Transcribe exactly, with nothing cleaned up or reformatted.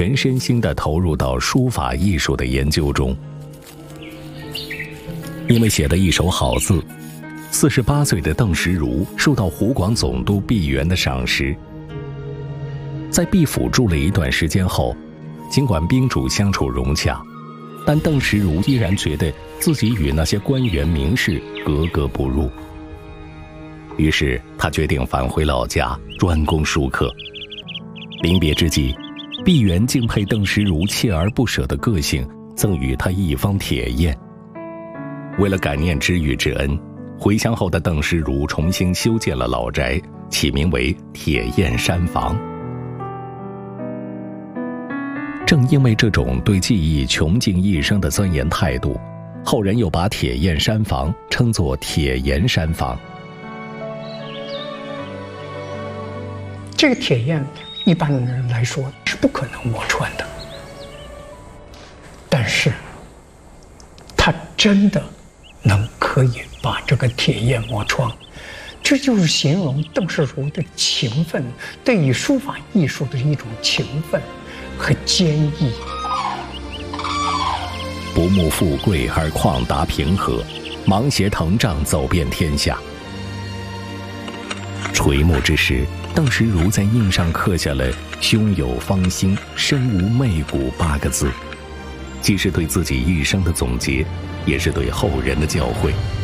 全身心地投入到书法艺术的研究中。因为写的一手好字，四十八岁的邓石如受到湖广总督毕沅的赏识。在毕府住了一段时间后，尽管宾主相处融洽，但邓石如依然觉得自己与那些官员名士格格不入。于是他决定返回老家，专攻书课。临别之际，毕沅敬佩邓石如锲而不舍的个性，赠予他一方铁砚。为了感念知遇之恩，回乡后的邓石如重新修建了老宅，起名为铁砚山房。正因为这种对技艺穷尽一生的钻研态度，后人又把铁砚山房称作铁岩山房。 这个铁砚一般人来说是不可能磨穿的，但是他真的能可以把这个铁砚磨穿，这就是形容邓石如的勤奋，对于书法艺术的一种勤奋和坚毅。 不慕富贵而旷达平和，芒鞋藤杖走遍天下。垂暮之时，邓石如在印上刻下了“胸有芳心，身无媚骨”八个字，既是对自己一生的总结，也是对后人的教诲。